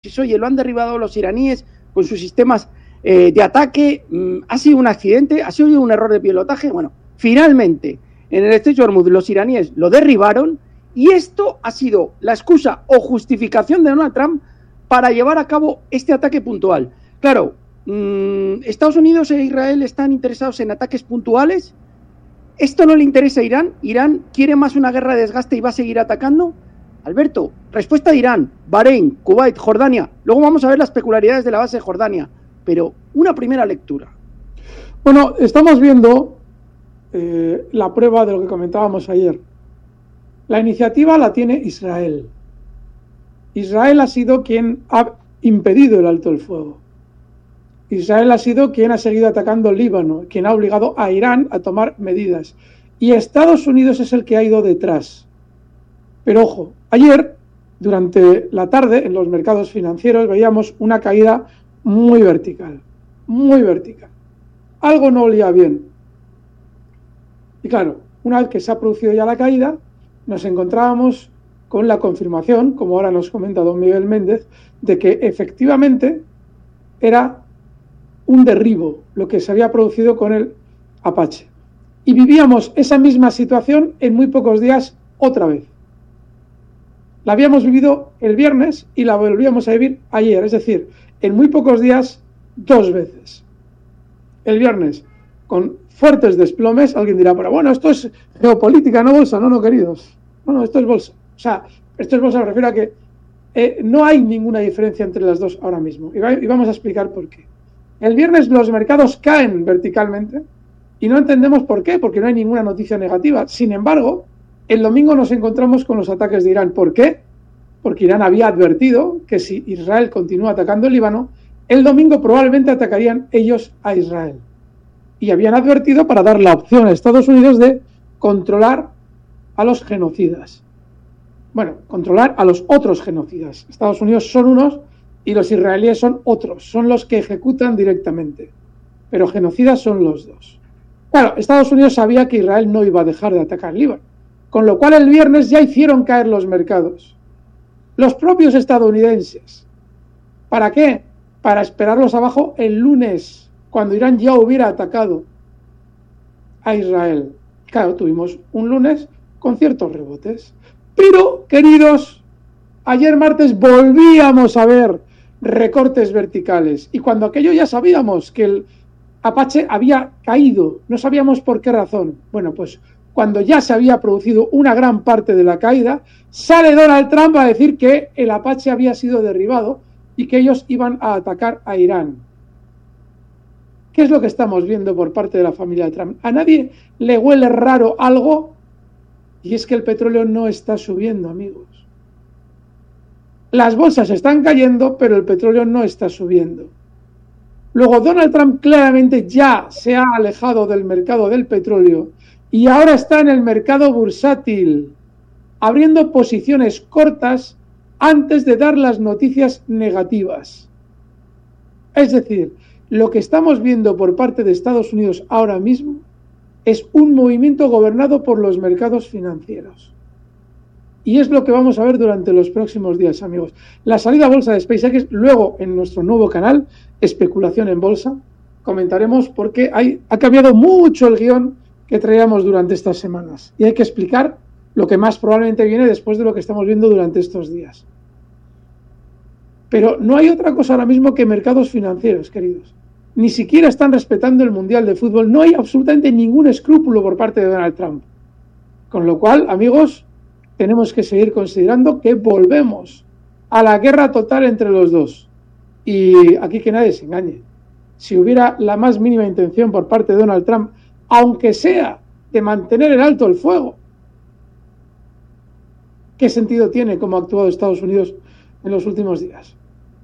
dices, oye, lo han derribado los iraníes con sus sistemas de ataque, ha sido un accidente, ha sido un error de pilotaje. Bueno, finalmente, en el estrecho de Hormuz, los iraníes lo derribaron y esto ha sido la excusa o justificación de Donald Trump para llevar a cabo este ataque puntual. Claro, Estados Unidos e Israel están interesados en ataques puntuales. ¿Esto no le interesa a Irán? ¿Irán quiere más una guerra de desgaste y va a seguir atacando? Alberto, respuesta de Irán, Bahrein, Kuwait, Jordania. Luego vamos a ver las peculiaridades de la base de Jordania. Pero una primera lectura. Bueno, estamos viendo la prueba de lo que comentábamos ayer. La iniciativa la tiene Israel. Israel ha sido quien ha impedido el alto el fuego. Israel ha sido quien ha seguido atacando el Líbano, quien ha obligado a Irán a tomar medidas. Y Estados Unidos es el que ha ido detrás. Pero ojo, ayer, durante la tarde, en los mercados financieros, veíamos una caída muy vertical, muy vertical. Algo no olía bien. Y claro, una vez que se ha producido ya la caída, nos encontrábamos con la confirmación, como ahora nos comenta don Miguel Méndez, de que efectivamente era un derribo lo que se había producido con el Apache. Y vivíamos esa misma situación en muy pocos días otra vez. La habíamos vivido el viernes y la volvíamos a vivir ayer, es decir, en muy pocos días, 2 veces. El viernes, con fuertes desplomes, alguien dirá, pero bueno, esto es geopolítica, no bolsa. No, queridos. No, esto es bolsa. O sea, esto es bolsa, me refiero a que no hay ninguna diferencia entre las dos ahora mismo. Y vamos a explicar por qué. El viernes los mercados caen verticalmente y no entendemos por qué, porque no hay ninguna noticia negativa. Sin embargo, el domingo nos encontramos con los ataques de Irán. ¿Por qué? Porque Irán había advertido que si Israel continúa atacando el Líbano, el domingo probablemente atacarían ellos a Israel. Y habían advertido para dar la opción a Estados Unidos de controlar a los genocidas. Bueno, controlar a los otros genocidas. Estados Unidos son unos y los israelíes son otros. Son los que ejecutan directamente. Pero genocidas son los dos. Claro, Estados Unidos sabía que Israel no iba a dejar de atacar el Líbano. Con lo cual el viernes ya hicieron caer los mercados. Los propios estadounidenses. ¿Para qué? Para esperarlos abajo el lunes, cuando Irán ya hubiera atacado a Israel. Claro, tuvimos un lunes con ciertos rebotes. Pero, queridos, ayer martes volvíamos a ver recortes verticales. Y cuando aquello ya sabíamos que el Apache había caído, no sabíamos por qué razón. Bueno, pues cuando ya se había producido una gran parte de la caída, sale Donald Trump a decir que el Apache había sido derribado y que ellos iban a atacar a Irán. ¿Qué es lo que estamos viendo por parte de la familia de Trump? ¿A nadie le huele raro algo? Y es que el petróleo no está subiendo, amigos. Las bolsas están cayendo, pero el petróleo no está subiendo. Luego, Donald Trump claramente ya se ha alejado del mercado del petróleo y ahora está en el mercado bursátil, abriendo posiciones cortas antes de dar las noticias negativas. Es decir, lo que estamos viendo por parte de Estados Unidos ahora mismo es un movimiento gobernado por los mercados financieros. Y es lo que vamos a ver durante los próximos días, amigos. La salida a bolsa de SpaceX, luego en nuestro nuevo canal, Especulación en Bolsa, comentaremos por qué ha cambiado mucho el guión que traíamos durante estas semanas. Y hay que explicar lo que más probablemente viene después de lo que estamos viendo durante estos días. Pero no hay otra cosa ahora mismo que mercados financieros, queridos. Ni siquiera están respetando el Mundial de Fútbol. No hay absolutamente ningún escrúpulo por parte de Donald Trump. Con lo cual, amigos, tenemos que seguir considerando que volvemos a la guerra total entre los dos. Y aquí que nadie se engañe. Si hubiera la más mínima intención por parte de Donald Trump, aunque sea de mantener en alto el fuego, ¿qué sentido tiene cómo ha actuado Estados Unidos en los últimos días?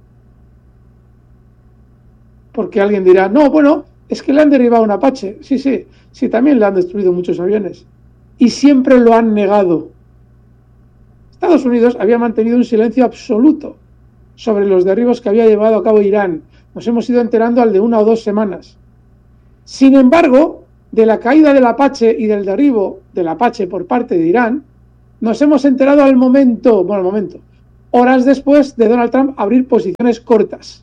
Porque alguien dirá, no, bueno, es que le han derribado un Apache. Sí, también le han destruido muchos aviones. Y siempre lo han negado. Estados Unidos había mantenido un silencio absoluto sobre los derribos que había llevado a cabo Irán. Nos hemos ido enterando al de 1 o 2 semanas. Sin embargo, de la caída del Apache y del derribo del Apache por parte de Irán, nos hemos enterado al momento, horas después de Donald Trump abrir posiciones cortas.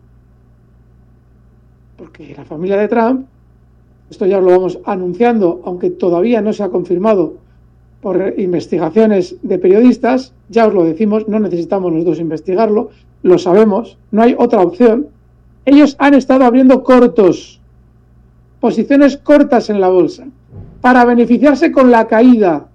Porque la familia de Trump, esto ya lo vamos anunciando, aunque todavía no se ha confirmado por investigaciones de periodistas, ya os lo decimos, no necesitamos nosotros investigarlo, lo sabemos, no hay otra opción. Ellos han estado abriendo cortos, posiciones cortas en la bolsa, para beneficiarse con la caída.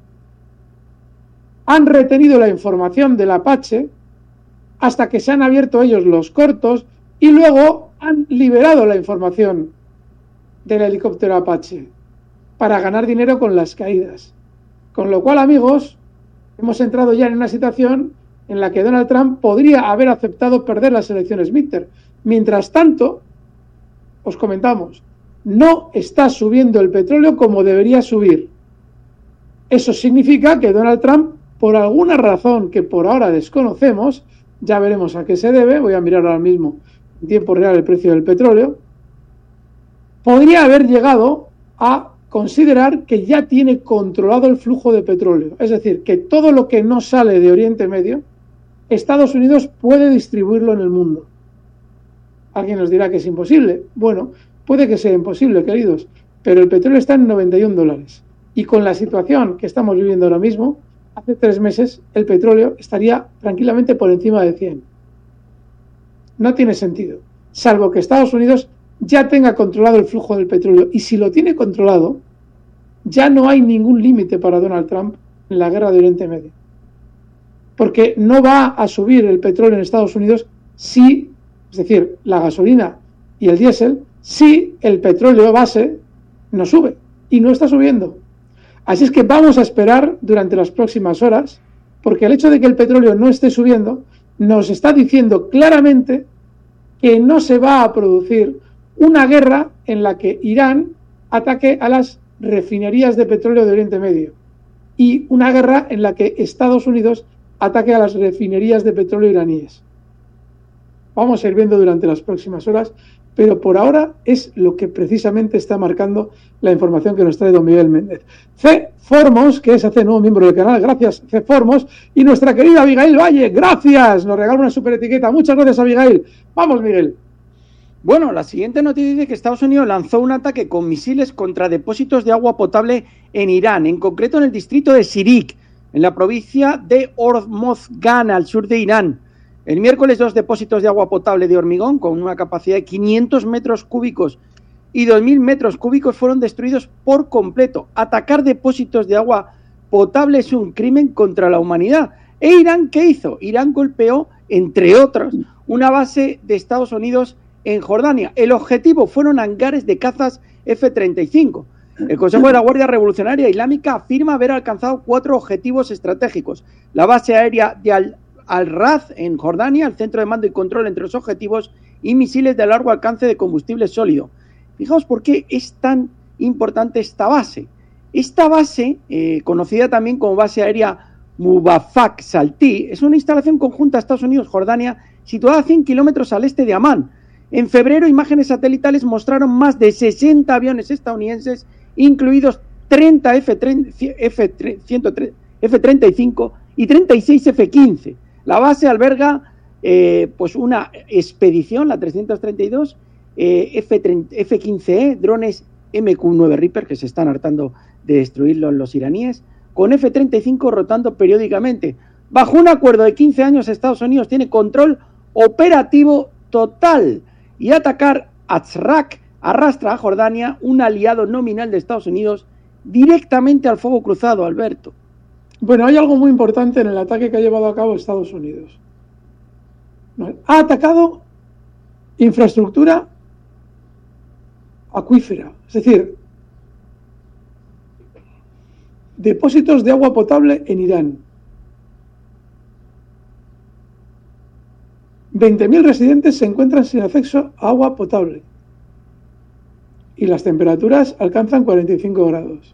Han retenido la información del Apache hasta que se han abierto ellos los cortos y luego han liberado la información del helicóptero Apache para ganar dinero con las caídas. Con lo cual, amigos, hemos entrado ya en una situación en la que Donald Trump podría haber aceptado perder las elecciones midterm. Mientras tanto, os comentamos, no está subiendo el petróleo como debería subir. Eso significa que Donald Trump, por alguna razón que por ahora desconocemos, ya veremos a qué se debe, voy a mirar ahora mismo en tiempo real el precio del petróleo, podría haber llegado a considerar que ya tiene controlado el flujo de petróleo. Es decir, que todo lo que no sale de Oriente Medio, Estados Unidos puede distribuirlo en el mundo. Alguien nos dirá que es imposible. Bueno, puede que sea imposible, queridos, pero el petróleo está en $91. Y con la situación que estamos viviendo ahora mismo, hace 3 meses el petróleo estaría tranquilamente por encima de 100. No tiene sentido, salvo que Estados Unidos ya tenga controlado el flujo del petróleo. Y si lo tiene controlado, ya no hay ningún límite para Donald Trump en la guerra de Oriente Medio. Porque no va a subir el petróleo en Estados Unidos si, es decir, la gasolina y el diésel, si el petróleo base no sube. Y no está subiendo. Así es que vamos a esperar durante las próximas horas, porque el hecho de que el petróleo no esté subiendo nos está diciendo claramente que no se va a producir una guerra en la que Irán ataque a las refinerías de petróleo de Oriente Medio y una guerra en la que Estados Unidos ataque a las refinerías de petróleo iraníes. Vamos a ir viendo durante las próximas horas, pero por ahora es lo que precisamente está marcando la información que nos trae don Miguel Méndez. C. Formos, que es hace nuevo miembro del canal, gracias C. Formos, y nuestra querida Abigail Valle, gracias, nos regala una super etiqueta, muchas gracias Abigail. Vamos Miguel. Bueno, la siguiente noticia dice que Estados Unidos lanzó un ataque con misiles contra depósitos de agua potable en Irán, en concreto en el distrito de Sirik, en la provincia de Hormozgan, al sur de Irán. El miércoles, 2 depósitos de agua potable de hormigón con una capacidad de 500 metros cúbicos y 2.000 metros cúbicos fueron destruidos por completo. Atacar depósitos de agua potable es un crimen contra la humanidad. ¿E Irán qué hizo? Irán golpeó, entre otros, una base de Estados Unidos en Jordania. El objetivo fueron hangares de cazas F-35. El Consejo de la Guardia Revolucionaria Islámica afirma haber alcanzado 4 objetivos estratégicos. La base aérea de Al-Raz en Jordania, el centro de mando y control entre los objetivos y misiles de largo alcance de combustible sólido. Fijaos por qué es tan importante esta base. Esta base, conocida también como base aérea Mubafak Salti, es una instalación conjunta Estados Unidos-Jordania situada a 100 kilómetros al este de Amán. En febrero, imágenes satelitales mostraron más de 60 aviones estadounidenses, incluidos 30 F-35 y 36 F-15. La base alberga pues una expedición, la 332, F-15E, drones MQ-9 Reaper, que se están hartando de destruirlos los iraníes, con F-35 rotando periódicamente. Bajo un acuerdo de 15 años, Estados Unidos tiene control operativo total y atacar Azraq arrastra a Jordania, un aliado nominal de Estados Unidos, directamente al fuego cruzado, Alberto. Bueno, hay algo muy importante en el ataque que ha llevado a cabo Estados Unidos. Ha atacado infraestructura acuífera, es decir, depósitos de agua potable en Irán. 20.000 residentes se encuentran sin acceso a agua potable y las temperaturas alcanzan 45 grados.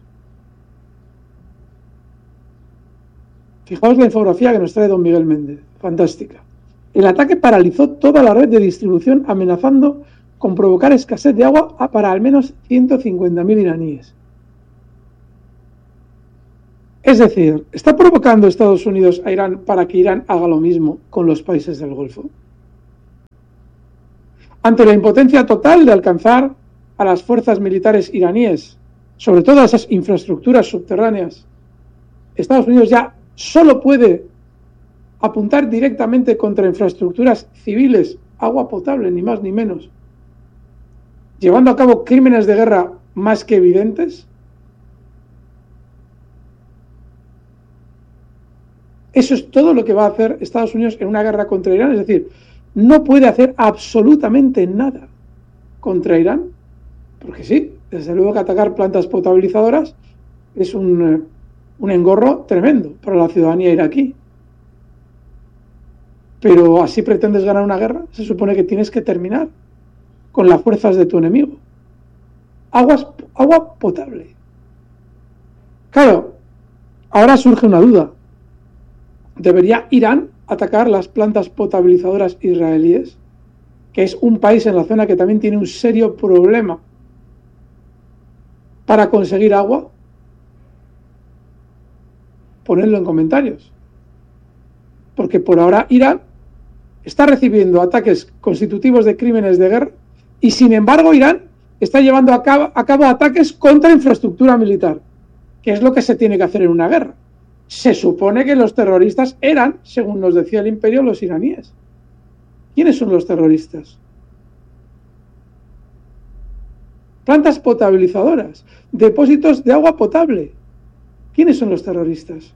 Fijaos la infografía que nos trae don Miguel Méndez, fantástica. El ataque paralizó toda la red de distribución, amenazando con provocar escasez de agua para al menos 150.000 iraníes. Es decir, ¿está provocando Estados Unidos a Irán para que Irán haga lo mismo con los países del Golfo? Ante la impotencia total de alcanzar a las fuerzas militares iraníes, sobre todo a esas infraestructuras subterráneas, Estados Unidos ya solo puede apuntar directamente contra infraestructuras civiles, agua potable, ni más ni menos, llevando a cabo crímenes de guerra más que evidentes. Eso es todo lo que va a hacer Estados Unidos en una guerra contra Irán, es decir, no puede hacer absolutamente nada contra Irán, porque sí, desde luego que atacar plantas potabilizadoras es un engorro tremendo para la ciudadanía iraquí. Pero así pretendes ganar una guerra, se supone que tienes que terminar con las fuerzas de tu enemigo. Agua potable. Claro, ahora surge una duda. ¿Debería Irán atacar las plantas potabilizadoras israelíes? Que es un país en la zona que también tiene un serio problema para conseguir agua. Ponedlo en comentarios. Porque por ahora Irán está recibiendo ataques constitutivos de crímenes de guerra y sin embargo Irán está llevando a cabo ataques contra infraestructura militar, que es lo que se tiene que hacer en una guerra. Se supone que los terroristas eran, según nos decía el imperio, los iraníes. ¿Quiénes son los terroristas? Plantas potabilizadoras, depósitos de agua potable. ¿Quiénes son los terroristas?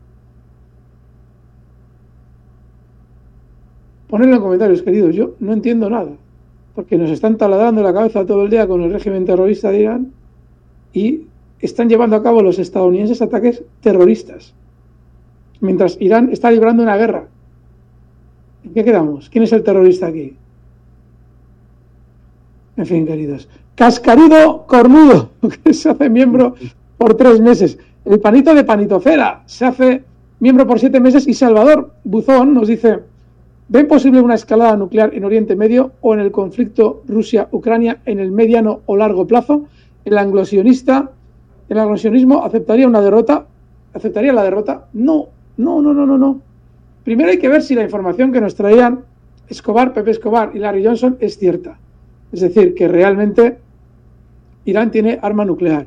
Ponedlo en comentarios, queridos. Yo no entiendo nada, porque nos están taladrando la cabeza todo el día con el régimen terrorista de Irán y están llevando a cabo los estadounidenses ataques terroristas, mientras Irán está librando una guerra. ¿En qué quedamos? ¿Quién es el terrorista aquí? En fin, queridos. Cascarido cornudo, que se hace miembro por 3 meses. El panito de Panitofera se hace miembro por 7 meses. Y Salvador Buzón nos dice: ¿ven posible una escalada nuclear en Oriente Medio o en el conflicto Rusia-Ucrania en el mediano o largo plazo? ¿El anglosionismo aceptaría la derrota? No. Primero hay que ver si la información que nos traían Pepe Escobar y Larry Johnson es cierta. Es decir, que realmente Irán tiene arma nuclear.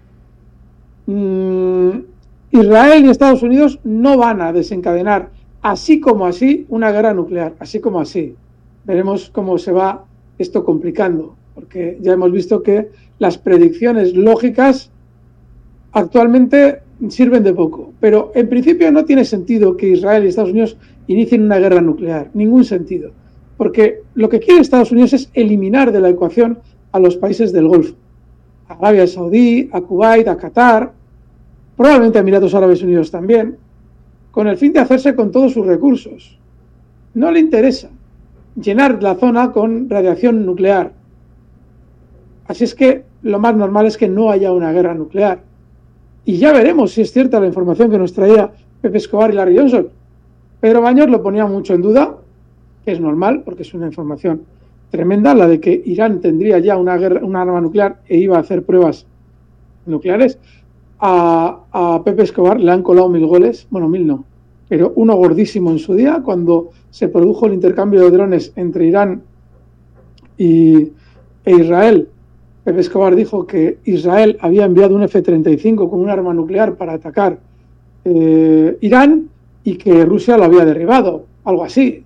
Israel y Estados Unidos no van a desencadenar así como así una guerra nuclear, así como así. Veremos cómo se va esto complicando, porque ya hemos visto que las predicciones lógicas actualmente sirven de poco. Pero en principio no tiene sentido que Israel y Estados Unidos inicien una guerra nuclear, ningún sentido. Porque lo que quiere Estados Unidos es eliminar de la ecuación a los países del Golfo. A Arabia Saudí, a Kuwait, a Qatar, probablemente a Emiratos Árabes Unidos también, con el fin de hacerse con todos sus recursos. No le interesa llenar la zona con radiación nuclear. Así es que lo más normal es que no haya una guerra nuclear. Y ya veremos si es cierta la información que nos traía Pepe Escobar y Larry Johnson. Pedro Baños lo ponía mucho en duda, que es normal, porque es una información tremenda, la de que Irán tendría ya una arma nuclear e iba a hacer pruebas nucleares. A Pepe Escobar le han colado 1000 goles, bueno, 1000 no, pero uno gordísimo en su día, cuando se produjo el intercambio de drones entre Irán e Israel. Pepe Escobar dijo que Israel había enviado un F-35 con un arma nuclear para atacar Irán y que Rusia lo había derribado, algo así.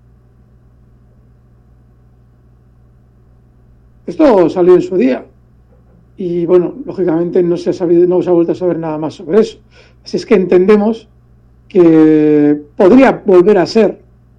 Esto salió en su día y, bueno, lógicamente no se ha vuelto a saber nada más sobre eso. Así es que entendemos que podría volver a ser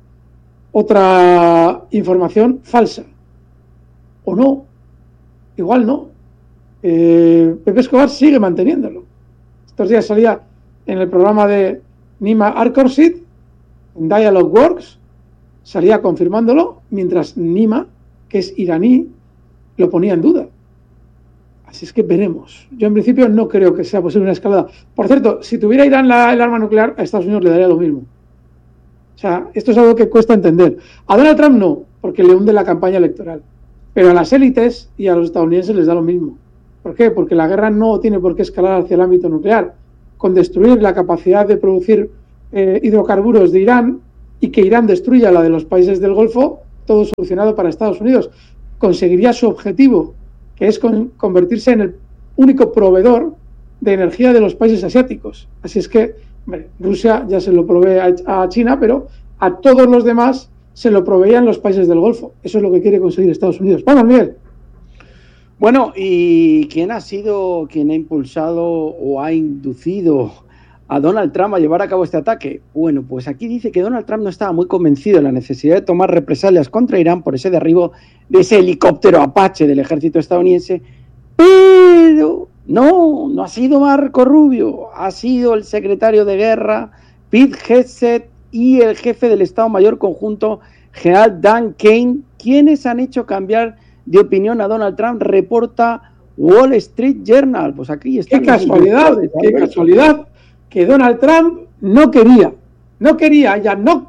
otra información falsa, o no. Igual no. Pepe Escobar sigue manteniéndolo. Estos días salía en el programa de Nima Arkorsid, en Dialogue Works, salía confirmándolo, mientras Nima, que es iraní, lo ponía en duda. Así es que veremos. Yo en principio no creo que sea posible una escalada. Por cierto, si tuviera Irán el arma nuclear, a Estados Unidos le daría lo mismo. O sea, esto es algo que cuesta entender. A Donald Trump no, porque le hunde la campaña electoral. Pero a las élites y a los estadounidenses les da lo mismo. ¿Por qué? Porque la guerra no tiene por qué escalar hacia el ámbito nuclear. con destruir la capacidad de producir hidrocarburos de Irán y que Irán destruya la de los países del Golfo, todo solucionado para Estados Unidos. Conseguiría su objetivo, que es convertirse en el único proveedor de energía de los países asiáticos. Así es que, hombre, Rusia ya se lo provee a China, pero a todos los demás se lo proveían los países del Golfo. Eso es lo que quiere conseguir Estados Unidos. Vamos, Miguel. Bueno, ¿y quién ha impulsado o ha inducido a Donald Trump a llevar a cabo este ataque? Bueno, pues aquí dice que Donald Trump no estaba muy convencido de la necesidad de tomar represalias contra Irán por ese derribo de ese helicóptero Apache del ejército estadounidense, pero no ha sido Marco Rubio, ha sido el secretario de guerra Pete Hegseth y el jefe del Estado Mayor Conjunto, general Dan Kane, quienes han hecho cambiar de opinión a Donald Trump, reporta Wall Street Journal. Pues aquí está. Qué casualidad que Donald Trump no quería, oiga. No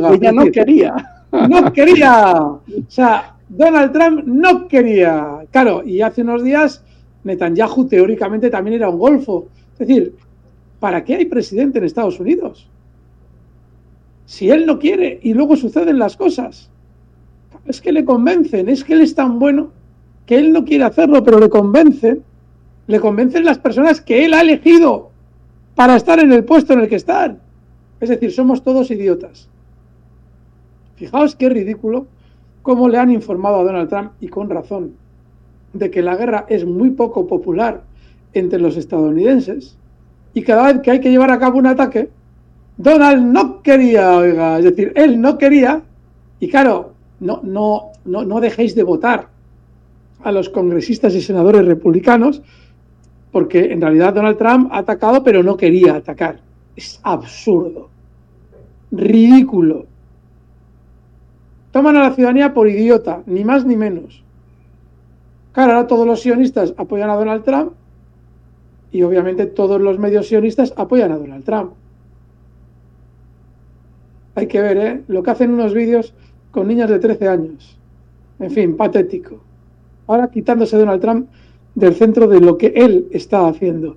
quería. O sea, Donald Trump no quería. Claro, y hace unos días Netanyahu teóricamente también era un golfo. Es decir, ¿para qué hay presidente en Estados Unidos? Si él no quiere y luego suceden las cosas. Es que le convencen, es que él es tan bueno que él no quiere hacerlo, pero le convencen las personas que él ha elegido para estar en el puesto en el que están. Es decir, somos todos idiotas. Fijaos qué ridículo cómo le han informado a Donald Trump, y con razón, de que la guerra es muy poco popular entre los estadounidenses, y cada vez que hay que llevar a cabo un ataque, Donald no quería, oiga, es decir, él no quería, y claro, no dejéis de votar a los congresistas y senadores republicanos, porque en realidad Donald Trump ha atacado, pero no quería atacar. Es absurdo, ridículo. Toman a la ciudadanía por idiota, ni más ni menos. Claro, ahora todos los sionistas apoyan a Donald Trump y obviamente todos los medios sionistas apoyan a Donald Trump. Hay que ver, lo que hacen unos vídeos con niñas de 13 años. En fin, patético. Ahora quitándose Donald Trump del centro de lo que él está haciendo.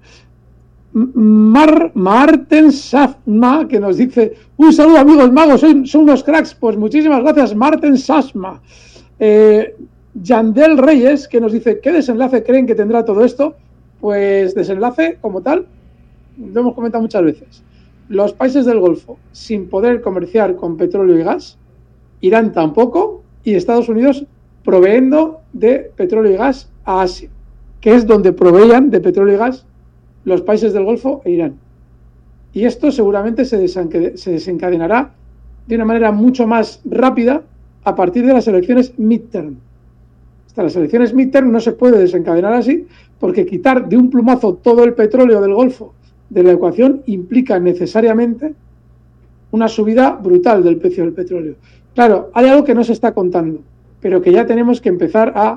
Marten Sasma, que nos dice: un saludo, amigos magos, son unos cracks. Pues muchísimas gracias, Marten Sasma. Yandel Reyes, que nos dice: ¿qué desenlace creen que tendrá todo esto? Pues desenlace como tal, lo hemos comentado muchas veces. Los países del Golfo sin poder comerciar con petróleo y gas, Irán tampoco, y Estados Unidos proveyendo de petróleo y gas a Asia, que es donde proveían de petróleo y gas los países del Golfo e Irán. Y esto seguramente se desencadenará de una manera mucho más rápida a partir de las elecciones midterm. Hasta las elecciones midterm no se puede desencadenar así, porque quitar de un plumazo todo el petróleo del Golfo de la ecuación implica necesariamente una subida brutal del precio del petróleo. Claro, hay algo que no se está contando, pero que ya tenemos que empezar a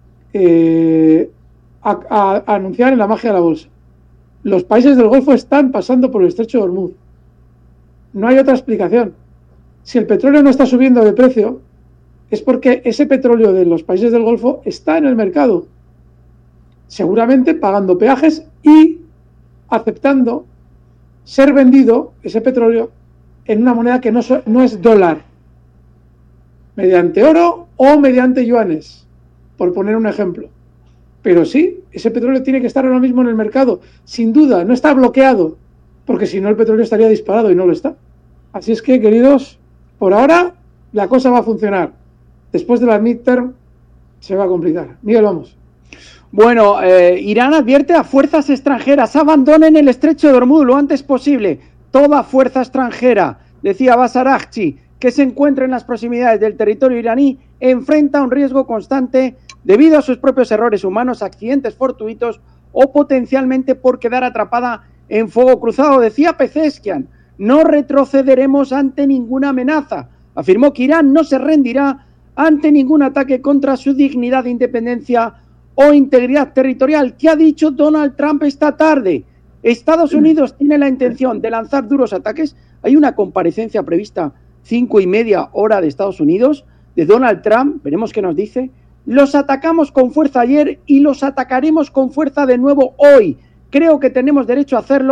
anunciar en la magia de la bolsa. Los países del Golfo están pasando por el estrecho de Hormuz. No hay otra explicación. Si el petróleo no está subiendo de precio, es porque ese petróleo de los países del Golfo está en el mercado, seguramente pagando peajes y aceptando ser vendido ese petróleo en una moneda que no es dólar, mediante oro o mediante yuanes, por poner un ejemplo. Pero sí, ese petróleo tiene que estar ahora mismo en el mercado, sin duda, no está bloqueado, porque si no el petróleo estaría disparado y no lo está. Así es que, queridos, por ahora la cosa va a funcionar. Después de la midterm se va a complicar. Miguel, vamos. Bueno, Irán advierte a fuerzas extranjeras: abandonen el estrecho de Hormuz lo antes posible. Toda fuerza extranjera, decía Abbas Araghchi, que se encuentra en las proximidades del territorio iraní, enfrenta un riesgo constante debido a sus propios errores humanos, accidentes fortuitos o potencialmente por quedar atrapada en fuego cruzado. Decía Pezeshkian: no retrocederemos ante ninguna amenaza. Afirmó que Irán no se rendirá ante ningún ataque contra su dignidad, independencia o integridad territorial. ¿Qué ha dicho Donald Trump esta tarde? Estados Unidos tiene la intención de lanzar duros ataques. Hay una comparecencia prevista 5:30 hora de Estados Unidos de Donald Trump. Veremos qué nos dice. Los atacamos con fuerza ayer y los atacaremos con fuerza de nuevo hoy. Creo que tenemos derecho a hacerlo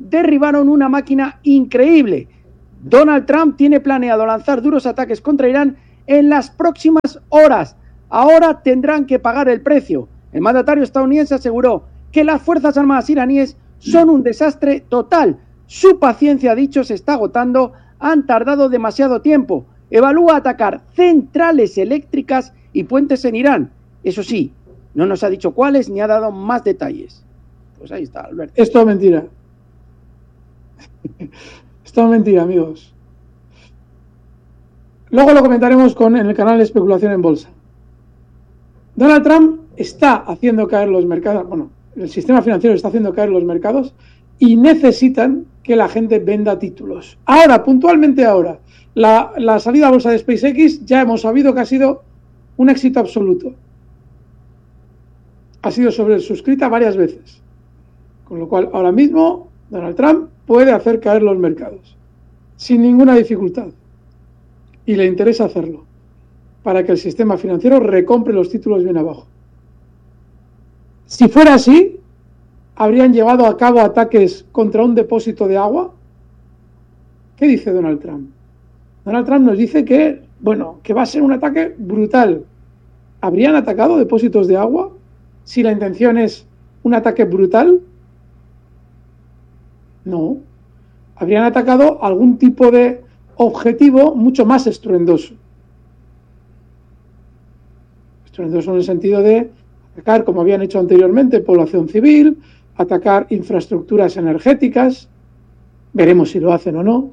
derribaron una máquina increíble. Donald Trump tiene planeado lanzar duros ataques contra Irán en las próximas horas. Ahora tendrán que pagar el precio. El mandatario estadounidense aseguró que las Fuerzas Armadas iraníes son un desastre total. Su paciencia, ha dicho, se está agotando. Han tardado demasiado tiempo. Evalúa atacar centrales eléctricas y puentes en Irán. Eso sí, no nos ha dicho cuáles ni ha dado más detalles. Pues ahí está, Alberto. Es todo mentira. Es todo mentira, amigos. Luego lo comentaremos en el canal de especulación en bolsa. Donald Trump está haciendo caer los mercados, bueno, el sistema financiero está haciendo caer los mercados y necesitan que la gente venda títulos. Ahora, puntualmente ahora, la salida a bolsa de SpaceX ya hemos sabido que ha sido un éxito absoluto. Ha sido sobresuscrita varias veces. Con lo cual, ahora mismo, Donald Trump puede hacer caer los mercados sin ninguna dificultad. Y le interesa hacerlo para que el sistema financiero recompre los títulos bien abajo. Si fuera así, ¿habrían llevado a cabo ataques contra un depósito de agua? ¿Qué dice Donald Trump? Donald Trump nos dice que, que va a ser un ataque brutal. ¿Habrían atacado depósitos de agua si la intención es un ataque brutal? No. Habrían atacado algún tipo de objetivo mucho más estruendoso. Estruendoso en el sentido de atacar, como habían hecho anteriormente, población civil, atacar infraestructuras energéticas. Veremos si lo hacen o no.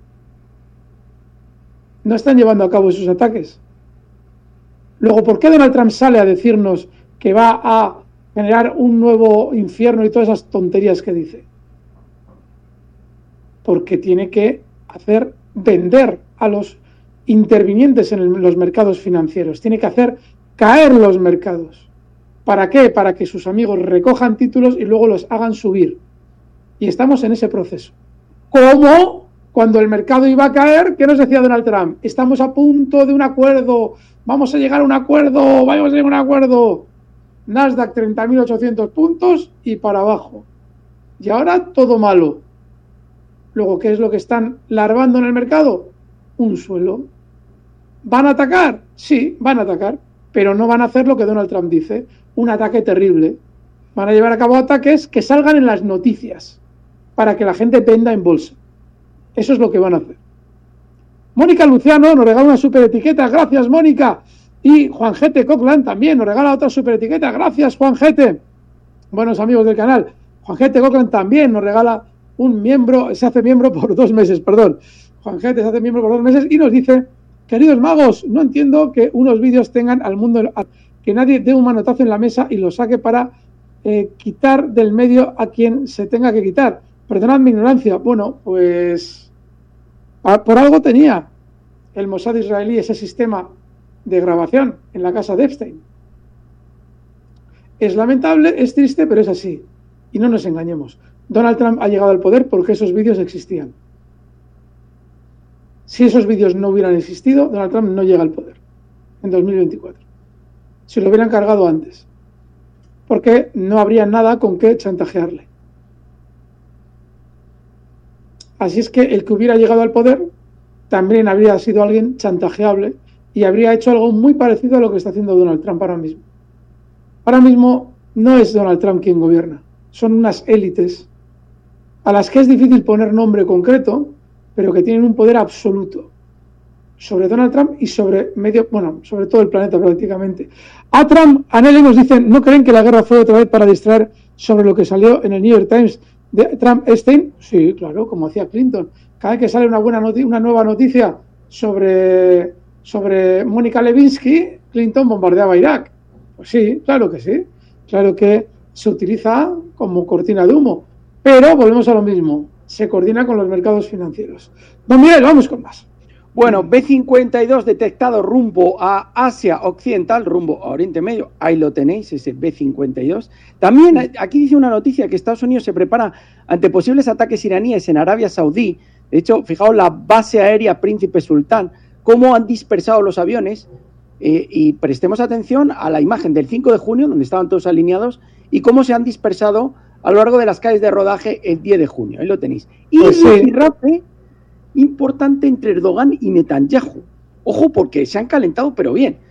No están llevando a cabo esos ataques. Luego, ¿por qué Donald Trump sale a decirnos que va a generar un nuevo infierno y todas esas tonterías que dice? Porque tiene que hacer vender a los intervinientes en los mercados financieros. Tiene que hacer caer los mercados. ¿Para qué? Para que sus amigos recojan títulos y luego los hagan subir. Y estamos en ese proceso. ¿Cómo? Cuando el mercado iba a caer, ¿qué nos decía Donald Trump? Estamos a punto de un acuerdo, vamos a llegar a un acuerdo, vamos a llegar a un acuerdo. Nasdaq 30.800 puntos y para abajo. Y ahora todo malo. Luego, ¿qué es lo que están larvando en el mercado? Un suelo. ¿Van a atacar? Sí, van a atacar, pero no van a hacer lo que Donald Trump dice, un ataque terrible. Van a llevar a cabo ataques que salgan en las noticias para que la gente venda en bolsa. Eso es lo que van a hacer. Mónica Luciano nos regala una super etiqueta. Gracias, Mónica. Y Juan Gete Cochran también nos regala otra super etiqueta. Gracias, Juan Gete. Buenos amigos del canal. Juan Gete Cochran también nos regala un miembro, se hace miembro por 2 meses, perdón. Juan Gete se hace miembro por 2 meses y nos dice: queridos magos, no entiendo que unos vídeos tengan al mundo, que nadie dé un manotazo en la mesa y lo saque para quitar del medio a quien se tenga que quitar. Perdonad mi ignorancia. Bueno, pues por algo tenía el Mossad israelí ese sistema de grabación en la casa de Epstein. Es lamentable, es triste, pero es así. Y no nos engañemos. Donald Trump ha llegado al poder porque esos vídeos existían. Si esos vídeos no hubieran existido, Donald Trump no llega al poder en 2024. Se lo hubieran cargado antes. Porque no habría nada con qué chantajearle. Así es que el que hubiera llegado al poder también habría sido alguien chantajeable y habría hecho algo muy parecido a lo que está haciendo Donald Trump ahora mismo. Ahora mismo no es Donald Trump quien gobierna, son unas élites a las que es difícil poner nombre concreto, pero que tienen un poder absoluto sobre Donald Trump y sobre sobre todo el planeta prácticamente. A Trump, a Nelly nos dicen: ¿no creen que la guerra fue otra vez para distraer sobre lo que salió en el New York Times de Trump Epstein? Sí, claro, como hacía Clinton. Cada vez que sale una nueva noticia sobre Mónica Lewinsky, Clinton bombardeaba Irak. Pues sí, claro que sí. Claro que se utiliza como cortina de humo. Pero volvemos a lo mismo. Se coordina con los mercados financieros. Don Miguel, vamos con más. Bueno, B-52 detectado rumbo a Asia Occidental, rumbo a Oriente Medio. Ahí lo tenéis, ese B-52. También aquí dice una noticia que Estados Unidos se prepara ante posibles ataques iraníes en Arabia Saudí. De hecho, fijaos la base aérea Príncipe Sultán, cómo han dispersado los aviones. Y prestemos atención a la imagen del 5 de junio, donde estaban todos alineados, y cómo se han dispersado a lo largo de las calles de rodaje el 10 de junio. Ahí lo tenéis. Y Pues el sí. rifirrafe importante entre Erdogan y Netanyahu. Ojo, porque se han calentado, pero bien.